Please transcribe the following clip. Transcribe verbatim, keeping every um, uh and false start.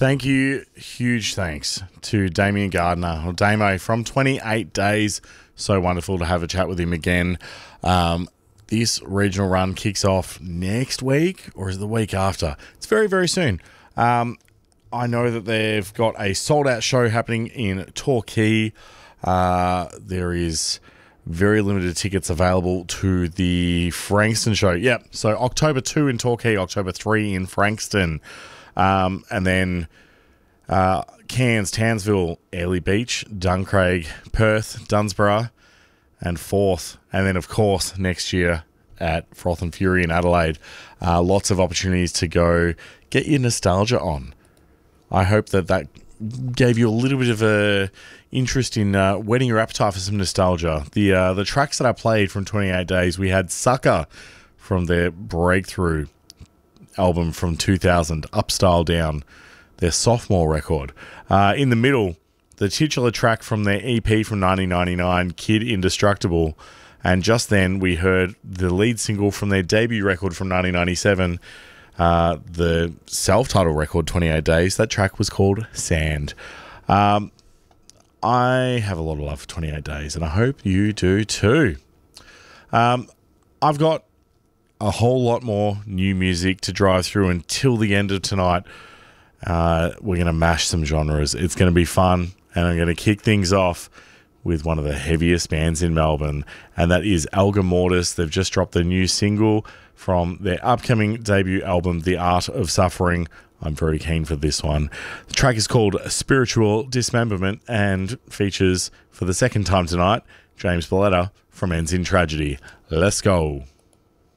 Thank you. Huge thanks to Damien Gardner, or Damo, from twenty-eight days. So wonderful to have a chat with him again. Um, this regional run kicks off next week, or is it the week after? It's very, very soon. Um, I know that they've got a sold-out show happening in Torquay. Uh, there is very limited tickets available to the Frankston show. Yep, so October second in Torquay, October third in Frankston. Um, and then uh, Cairns, Townsville, Airlie Beach, Duncraig, Perth, Dunsborough, and fourth. And then, of course, next year at Froth and Fury in Adelaide. Uh, lots of opportunities to go get your nostalgia on. I hope that that gave you a little bit of a interest in uh, whetting your appetite for some nostalgia. The uh, the tracks that I played from twenty-eight days, we had Sucker from their Breakthrough album from two thousand, Upstyle Down, their sophomore record. Uh, in the middle, the titular track from their E P from nineteen ninety-nine, Kid Indestructible. And just then we heard the lead single from their debut record from nineteen ninety-seven, uh, the self-titled record, twenty-eight days. That track was called Sand. Um, I have a lot of love for twenty-eight days, and I hope you do too. Um, I've got a whole lot more new music to drive through until the end of tonight. Uh, we're going to mash some genres. It's going to be fun, and I'm going to kick things off with one of the heaviest bands in Melbourne, and that is Alga Mortis. They've just dropped a new single from their upcoming debut album, The Art of Suffering. I'm very keen for this one. The track is called Spiritual Dismemberment and features, for the second time tonight, James Boletta from Ends in Tragedy. Let's go.